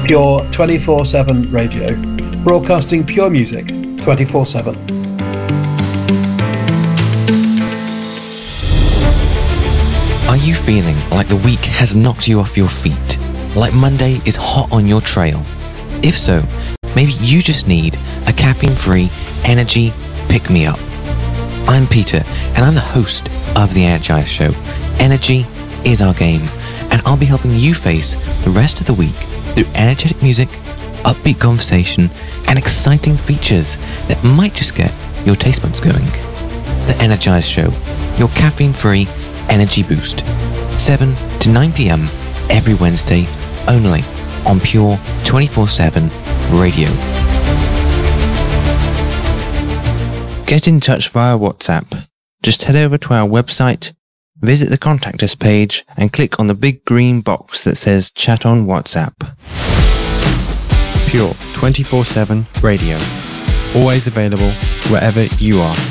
Pure 24/7 Radio, broadcasting pure music 24/7. Are you feeling like the week has knocked you off your feet? Like Monday is hot on your trail? If so, maybe you just need a caffeine-free energy pick-me-up. I'm Peter, and I'm the host of The Energize Show. Energy is our game, and I'll be helping you face the rest of the week through energetic music, upbeat conversation, and exciting features that might just get your taste buds going. The Energize Show, your caffeine-free energy boost. 7 to 9 p.m. every Wednesday, only on Pure 24/7 Radio. Get in touch via WhatsApp. Just head over to our website, visit the Contact Us page, and click on the big green box that says Chat on WhatsApp. Pure 24/7 Radio. Always available wherever you are.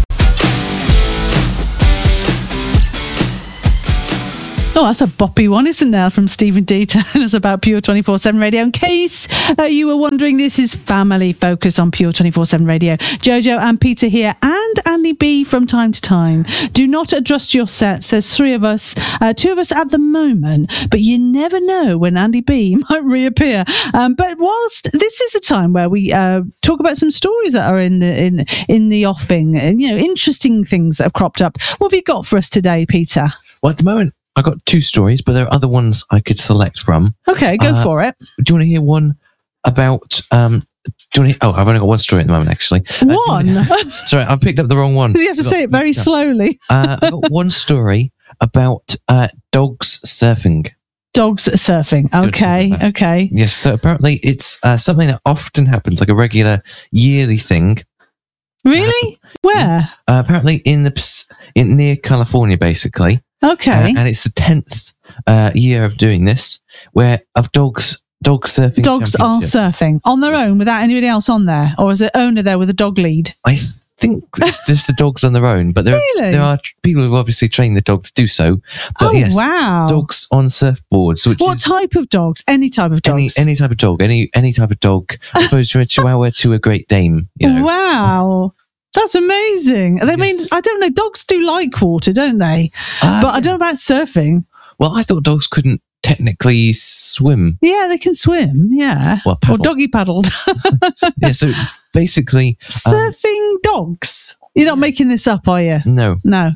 Oh, that's a boppy one, isn't there, from Stephen D telling us about Pure 24/7 Radio. In case you were wondering, this is Family Focus on Pure 24/7 Radio. Jojo and Peter here, and Andy B from time to time. Do not adjust your sets. There's 3 of us, 2 of us at the moment, but you never know when Andy B might reappear. But whilst this is the time where we talk about some stories that are in the offing, and, you know, interesting things that have cropped up. What have you got for us today, Peter? Well, at the moment, I got 2 stories, but there are other ones I could select from. Okay, go for it. Do you want to hear one about? I've only got one story at the moment, actually. One? Sorry, I picked up the wrong one. You have to say it very slowly. I've got one story about dogs surfing. Dogs surfing. Okay. Yes, so apparently it's something that often happens, like a regular yearly thing. Really? Where? Apparently in near California, basically. Okay. And it's the 10th year of doing this, where of dogs surfing. Dogs are surfing on their own without anybody else on there, or is the owner there with a dog lead? I think it's just the dogs on their own, but there are people who've obviously trained the dog to do so. But wow! Dogs on surfboards. What type of dogs? Any type of dogs? Any type of dog. Any type of dog. I suppose from a Chihuahua to a Great Dane. You know. Wow. That's amazing. I mean, I don't know. Dogs do like water, don't they? But I don't know about surfing. Well, I thought dogs couldn't technically swim. Yeah, they can swim. Yeah. Well, or doggy paddled. Yeah, so basically... surfing dogs. You're not making this up, are you? No.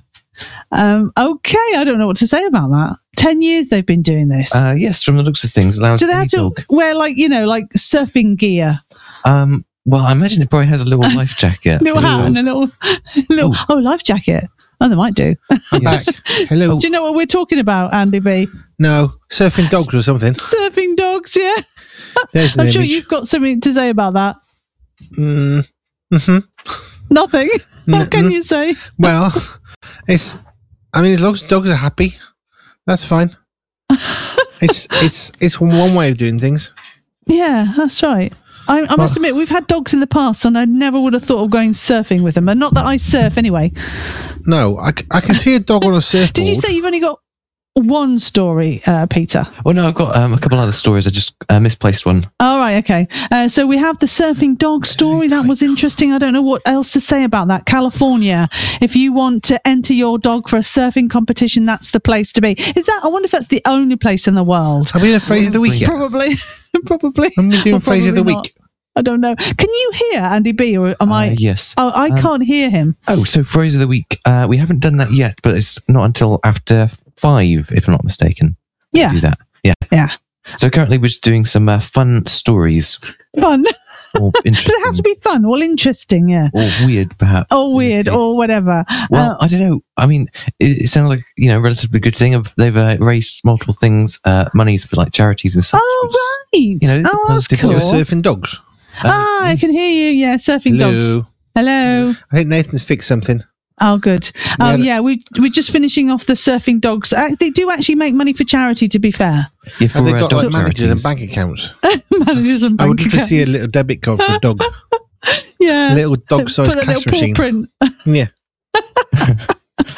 Okay, I don't know what to say about that. 10 years they've been doing this. Yes, from the looks of things. Do they have to wear, like surfing gear? Well, I imagine it probably has a little life jacket. Little hat and a little life jacket. Oh, they might do. I'm back. Hello. Do you know what we're talking about, Andy B? No, surfing dogs or something. Surfing dogs, yeah. There's I'm sure you've got something to say about that. Mm-hmm. Nothing. What can you say? Well, as long as dogs are happy, that's fine. It's one way of doing things. Yeah, that's right. I must admit, we've had dogs in the past, and I never would have thought of going surfing with them. And not that I surf anyway. No, I can see a dog on a surfboard. Did you say you've only got one story, Peter? Oh, no, I've got a couple other stories. I just misplaced one. All right, okay. So we have the surfing dog story. That was interesting. I don't know what else to say about that. California. If you want to enter your dog for a surfing competition, that's the place to be. I wonder if that's the only place in the world. Have we done Phrase of the Week yet? Probably. Have we doing Phrase of the Week? I don't know. Can you hear Andy B, or am I? Yes. Oh, I can't hear him. Oh, so Phrase of the Week. We haven't done that yet, but it's not until after 5, if I'm not mistaken. Yeah. Do that. Yeah. So currently we're just doing some fun stories. Fun? Or interesting. Does it have to be fun? Well, interesting, yeah. Or weird, perhaps. Or weird, or whatever. Well, I don't know. I mean, it sounds like, a relatively good thing. They've raised multiple things, monies for like charities and such. Oh, right. That's cool. Surfing dogs. I can hear you. Yeah, surfing dogs. Hello. I think Nathan's fixed something. Oh, good. We're just finishing off the surfing dogs. They do actually make money for charity, to be fair. Yeah, for they've got dog managers and bank accounts. Managers and bank accounts. I would love to see a little debit card for a dog. Yeah. A little dog-sized cash machine. Print. Yeah.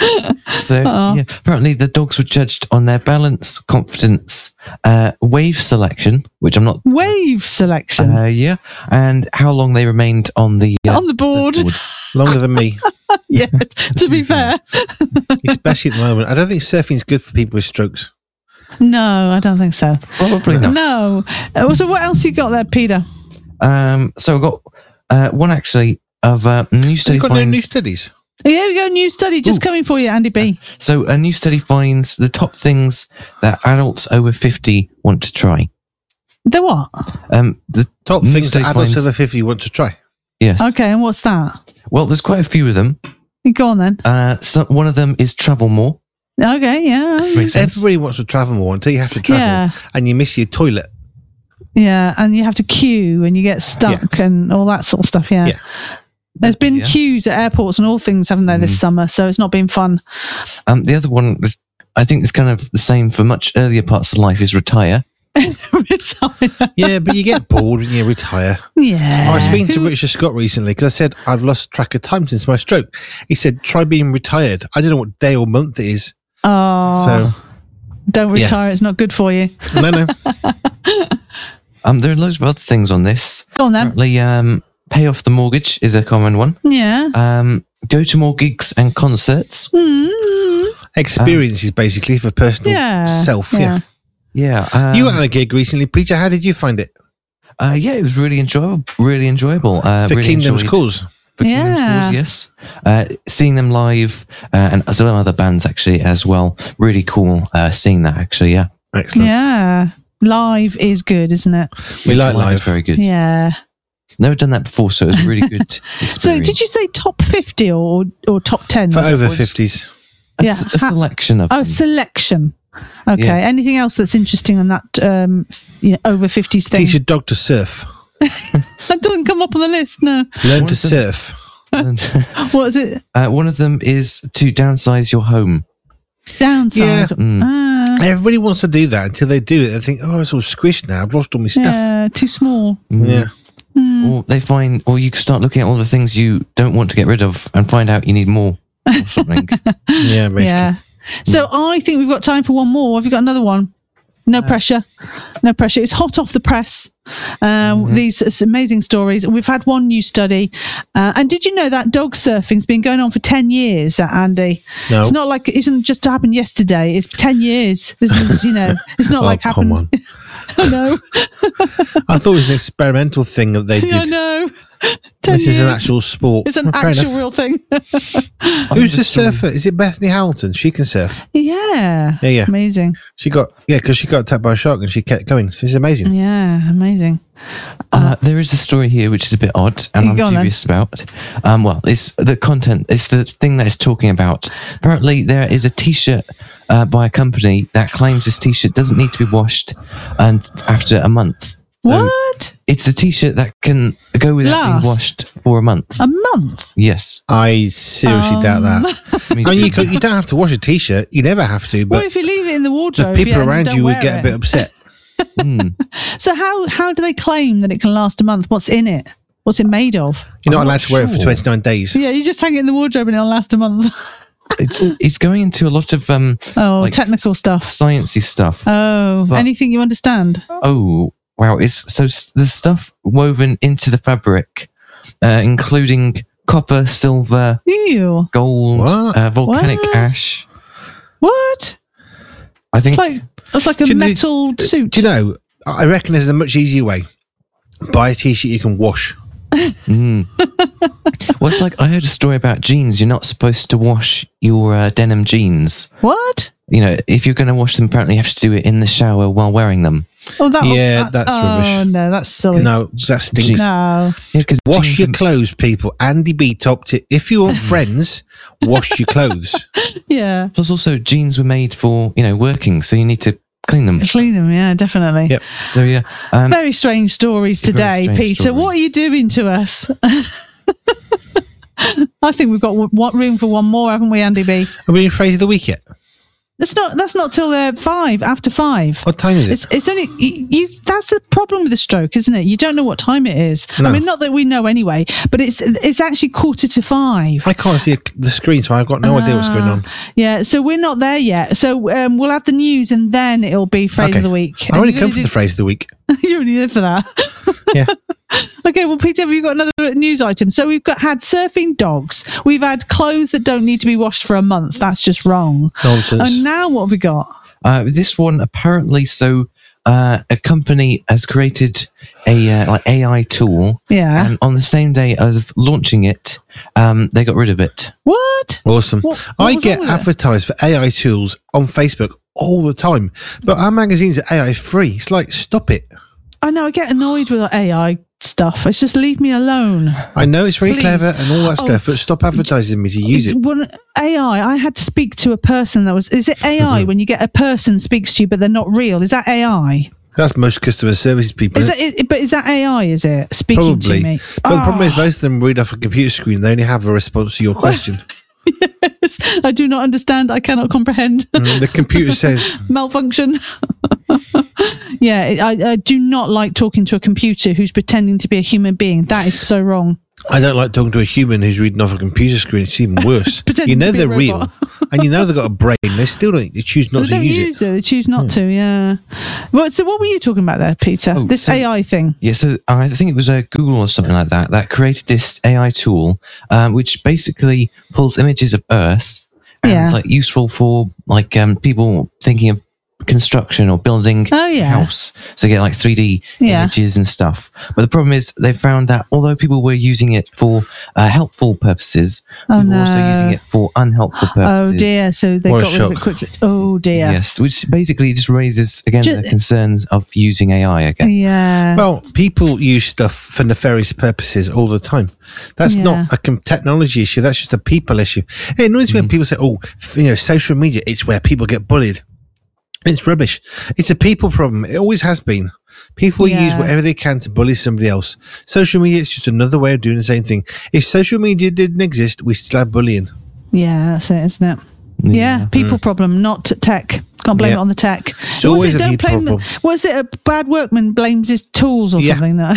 So yeah, apparently the dogs were judged on their balance, confidence, wave selection, which I'm not. Wave selection. Yeah, and how long they remained on the board. surfboards. Longer than me, Yeah, to be fair. especially at the moment. I don't think surfing's good for people with strokes. No, I don't think so. Probably not. No. So what else you got there, Peter? So I've got one actually of a new study You've got no new finds. studies. Here we go, new study just coming for you, Andy B. So a new study finds the top things that adults over 50 want to try. The what? The Top new things that study adults finds- over 50 want to try. Yes. Okay, and what's that? Well, there's quite a few of them. Go on then. So one of them is travel more. Okay, yeah. Makes sense. Everybody wants to travel more until you have to travel Yeah. and you miss your toilet. Yeah, and you have to queue and you get stuck and all that sort of stuff, yeah. Yeah. There's been Yeah. queues at airports and all things, haven't there, this summer, so it's not been fun. The other one is, I think it's kind of the same for much earlier parts of life, is retire. Retire. Yeah, but you get bored when you retire. Yeah. I was speaking to Richard Scott recently because I said, I've lost track of time since my stroke. He said, try being retired. I don't know what day or month it is. Oh, So, don't yeah. retire, it's not good for you. no. There are loads of other things on this. Go on then. Apparently, pay off the mortgage is a common one. Yeah. Go to more gigs and concerts. Experiences, basically, for personal Yeah. self. Yeah. Yeah. You went on a gig recently, Peter. How did you find it? Yeah, it was really enjoyable. Really enjoyable. For Really Kingdom's enjoyed- Cause. For Kingdom's Yeah. Cause, yes. Seeing them live and some other bands actually as well. Really cool seeing that actually. Yeah. Excellent. Yeah. Live is good, isn't it? We like is live. very good. Yeah. Never done that before, so it was a really good experience. So did you say top 50 or top 10? For was it? over 50s. Yeah. A selection of Oh, them. selection. Okay. Yeah. Anything else that's interesting on that over 50s thing? Teach your dog to surf. That doesn't come up on the list, no. Learn What to is it? surf. And, What is it? one of them is to downsize your home. Downsize. Everybody wants to do that until they do it. They think, oh, it's all squished now. I've lost all my stuff. Yeah, too small. Yeah. Or they find, or you can start looking at all the things you don't want to get rid of and find out you need more or something. Yeah, basically. Yeah. So I think we've got time for one more. Have you got another one? No pressure. No pressure. It's hot off the press. These amazing stories. We've had one new study. And did you know that dog surfing's been going on for 10 years, Andy? No. It's not like it isn't just happened yesterday. It's 10 years. This is, it's not like come happened. on. I know. I thought it was an experimental thing that they did. I know. 10 This is an years. actual sport. It's an Fair actual enough. real thing. Who's the surfer? Is it Bethany Hamilton? She can surf. Yeah. Yeah. Amazing. Because she got attacked by a shark and she kept going. She's amazing. Yeah. Amazing. There is a story here which is a bit odd and I'm Go on then. dubious about. Well, it's the content, it's the thing that it's talking about. Apparently, there is a T-shirt by a company that claims this T-shirt doesn't need to be washed and after a month. So What? it's a T-shirt that can go without Last? being washed for a month. A month? Yes. I seriously doubt that. Me I mean, too. you don't have to wash a t-shirt. You never have to, Well, but if you leave it in the the wardrobe, people and around don't you would wear get it. a bit upset. So how do they claim that it can last a month? What's in it? What's it made of? You're not I'm allowed not to wear it for sure. 29 days. Yeah, you just hang it in the wardrobe and it'll last a month. It's going into a lot of Technical stuff. sciencey stuff. Oh, But- anything you understand? Oh, wow. It's so the stuff woven into the fabric, including copper, silver, Ew. gold, What? volcanic What? ash. What? I think It's like a Do you know- metal suit. Do you know, I reckon there's a much easier way. Buy a t-shirt you can wash. well, it's like I heard a story about jeans. You're not supposed to wash your denim jeans. What? You know, if you're going to wash them, apparently you have to do it in the shower while wearing them. Oh, that. Yeah, that's rubbish. Oh no, that's silly. No, that stinks. No. Yeah, because Wash your clothes, people. Andy B topped it. If you want friends, wash your clothes. Yeah. Plus, also jeans were made for working, so you need to clean them. Clean them. Yeah, definitely. Yep. So yeah, Very strange stories Very today, strange Peter. story. What are you doing to us? I think we've got room for one more, haven't we, Andy B? Are we in phrase of the week yet? That's not till 5, after 5. What time is it? It's only you. That's the problem with the stroke, isn't it? You don't know what time it is. No. I mean, not that we know anyway, but it's actually 5:45. I can't see the screen, so I've got no idea what's going on. Yeah, so we're not there yet. So we'll have the news, and then it'll be phrase of the week. I already come for the phrase of the week. You're already there for that. Yeah. Okay, well, Peter, have you got another news item? So we've had surfing dogs. We've had clothes that don't need to be washed for a month. That's just wrong. Nonsense. And now what have we got? This one apparently, a company has created a like AI tool. Yeah. And on the same day as launching it, they got rid of it. What? Awesome. What I was get wrong with it? advertised for AI tools on Facebook all the time, but our magazine's AI free. It's like, stop it. I know, I get annoyed with AI stuff. It's just leave me alone. I know it's very Please. clever and all that stuff, but stop advertising me to use it. When AI, I had to speak to a person is it AI when you get a person speaks to you but they're not real? Is that AI? That's most customer services people. But is that AI, is it? Speaking Probably. to me. But the problem is most of them read off a computer screen. They only have a response to your question. Yes, I do not understand. I cannot comprehend. The computer says, Malfunction. Yeah, I do not like talking to a computer who's pretending to be a human being. That is so wrong. I don't like talking to a human who's reading off a computer screen. It's even worse. Pretending You know to be a they're real. robot. And you know they've got a brain. They still don't. They choose not They to don't use it. They choose not to, yeah. Well, so what were you talking about there, Peter? Oh, This so- AI thing. Yeah, so I think it was Google or something like that created this AI tool, which basically pulls images of Earth and Yeah. it's like useful for like people thinking of construction or building Oh, yeah. a house. So get like 3D Yeah. images and stuff. But the problem is they found that although people were using it for helpful purposes, Oh, people were also no. using it for unhelpful purposes. Oh dear, so they What a got rid of it shock. quickly. Oh dear. Yes, which basically just raises again Ju- the concerns of using AI, I guess. Yeah. Well, people use stuff for nefarious purposes all the time. That's Yeah. not a technology issue. That's just a people issue. It annoys me when people say, "Oh, social media, it's where people get bullied." It's rubbish. It's a people problem. It always has been. People Yeah. use whatever they can to bully somebody else. Social media is just another way of doing the same thing. If social media didn't exist, we still have bullying. Yeah, that's it, isn't it? Yeah, people problem, not tech. Can't blame Yeah. it on the tech. It's always a people problem. Was it a bad workman blames his tools or Yeah. something? No.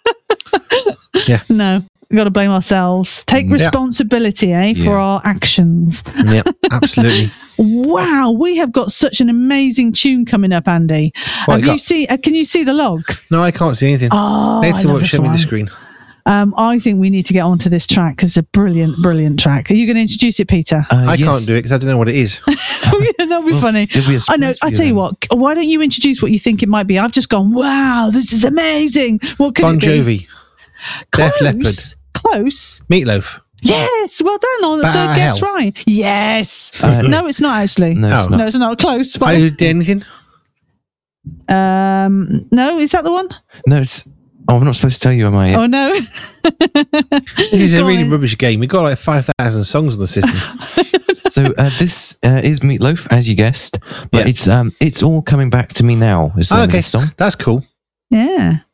Yeah. No. We've got to blame ourselves. Take Yeah. responsibility, for Yeah. our actions. Yeah, absolutely. Wow, we have got such an amazing tune coming up, Andy. What Have you you see? Can you see the logs? No, I can't see anything. Oh, I Nathan love won't this show me one. the screen. I think we need to get onto this track because it's a brilliant, brilliant track. Are you going to introduce it, Peter? I Yes. can't do it because I don't know what it is. That'd be funny. it'll be a I know. surprise for I you tell you then. what. Why don't you introduce what you think it might be? I've just gone. Wow, this is amazing. What could Bon it be? Jovi, Def Leppard, Close. Meatloaf. Yes. Well done on the Bah, third guess hell. right. Yes. Uh, No, it's not actually. No, it's Oh. not. No, it's not close. I did anything. No, is that the one? No, it's. Oh, I'm not supposed to tell you, am I? Oh no. This is a Go really on. rubbish game. We've got like 5,000 songs on the system. So this is Meatloaf, as you guessed, but Yeah. it's all coming back to me now. Is the name of Okay, this song? that's cool. Yeah.